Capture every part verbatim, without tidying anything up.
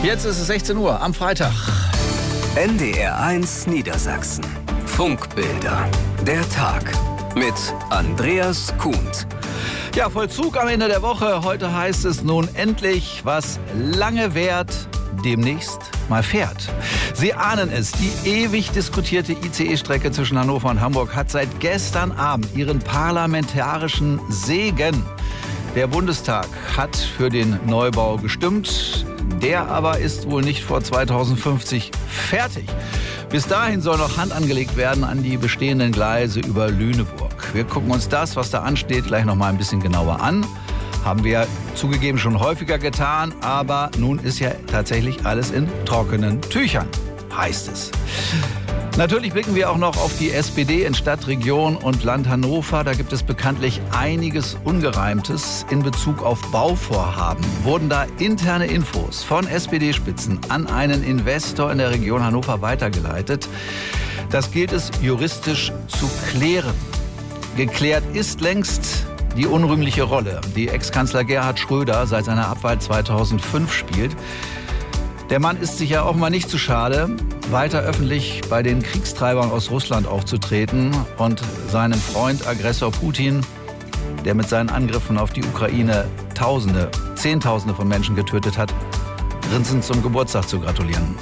Jetzt ist es sechzehn Uhr am Freitag. N D R eins Niedersachsen. Funkbilder. Der Tag mit Andreas Kuhnt. Ja, Vollzug am Ende der Woche. Heute heißt es nun endlich, was lange währt, demnächst mal fährt. Sie ahnen es, die ewig diskutierte I C E-Strecke zwischen Hannover und Hamburg hat seit gestern Abend ihren parlamentarischen Segen. Der Bundestag hat für den Neubau gestimmt. Der aber ist wohl nicht vor zweitausendfünfzig fertig. Bis dahin soll noch Hand angelegt werden an die bestehenden Gleise über Lüneburg. Wir gucken uns das, was da ansteht, gleich noch mal ein bisschen genauer an. Haben wir zugegeben schon häufiger getan, aber nun ist ja tatsächlich alles in trockenen Tüchern, heißt es. Natürlich blicken wir auch noch auf die S P D in Stadt, Region und Land Hannover. Da gibt es bekanntlich einiges Ungereimtes in Bezug auf Bauvorhaben. Wurden da interne Infos von S P D-Spitzen an einen Investor in der Region Hannover weitergeleitet? Das gilt es juristisch zu klären. Geklärt ist längst die unrühmliche Rolle, die Ex-Kanzler Gerhard Schröder seit seiner Abwahl zweitausendfünf spielt. Der Mann ist sich ja auch mal nicht zu schade, weiter öffentlich bei den Kriegstreibern aus Russland aufzutreten und seinen Freund Aggressor Putin, der mit seinen Angriffen auf die Ukraine Tausende, Zehntausende von Menschen getötet hat, grinsend zum Geburtstag zu gratulieren.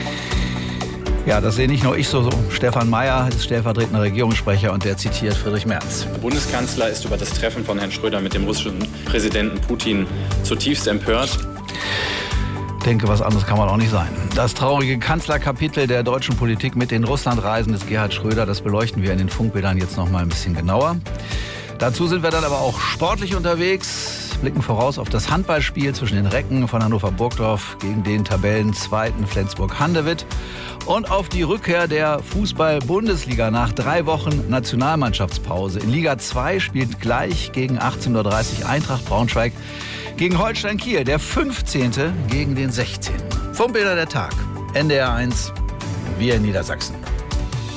Ja, das sehe nicht nur ich so. so. Stefan Mayer ist stellvertretender Regierungssprecher und der zitiert Friedrich Merz. Der Bundeskanzler ist über das Treffen von Herrn Schröder mit dem russischen Präsidenten Putin zutiefst empört. Ich denke, was anderes kann man auch nicht sein. Das traurige Kanzlerkapitel der deutschen Politik mit den Russlandreisen des Gerhard Schröder, das beleuchten wir in den Funkbildern jetzt noch mal ein bisschen genauer. Dazu sind wir dann aber auch sportlich unterwegs, blicken voraus auf das Handballspiel zwischen den Recken von Hannover-Burgdorf gegen den Tabellenzweiten Flensburg-Handewitt und auf die Rückkehr der Fußball-Bundesliga nach drei Wochen Nationalmannschaftspause. In Liga zwei spielt gleich gegen achtzehn Uhr dreißig Eintracht Braunschweig gegen Holstein Kiel, der fünfzehnte gegen den sechzehnten Funkbilder der Tag. N D R eins, wir in Niedersachsen.